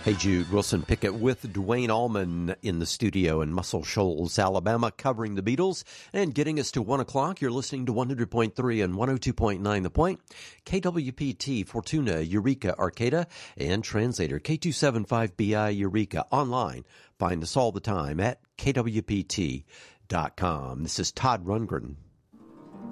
Hey Jude, Wilson Pickett with Dwayne Allman in the studio in Muscle Shoals, Alabama, covering the Beatles and getting us to 1 o'clock. You're listening to 100.3 and 102.9 The Point, KWPT, Fortuna, Eureka, Arcata, and translator K275BI Eureka online. Find us all the time at kwpt.com. This is Todd Rundgren.